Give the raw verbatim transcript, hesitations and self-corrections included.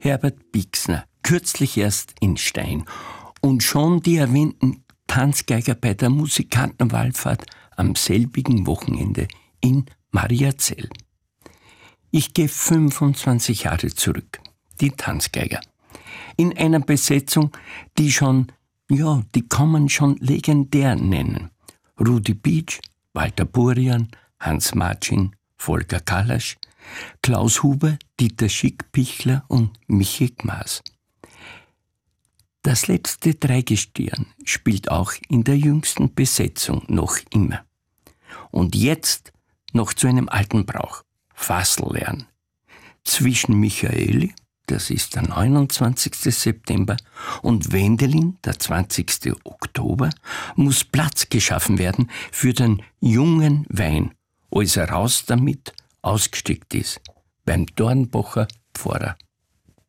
Herbert Bixner, kürzlich erst in Stein. Und schon die erwähnten Tanzgeiger bei der Musikantenwallfahrt am selbigen Wochenende in Mariazell. Ich gehe fünfundzwanzig Jahre zurück. Die Tanzgeiger. In einer Besetzung, die schon, ja, die kann man schon legendär nennen. Rudi Beach, Walter Burian, Hans Martin, Volker Kalasch, Klaus Huber, Dieter Schick-Pichler und Michi Gmaß. Das letzte Dreigestirn spielt auch in der jüngsten Besetzung noch immer. Und jetzt noch zu einem alten Brauch, Fassel lernen. Zwischen Michaeli, das ist der neunundzwanzigste September, und Wendelin, der zwanzigste Oktober, muss Platz geschaffen werden für den jungen Wein, als er raus damit ausgesteckt ist, beim Dornbacher Pfarrer.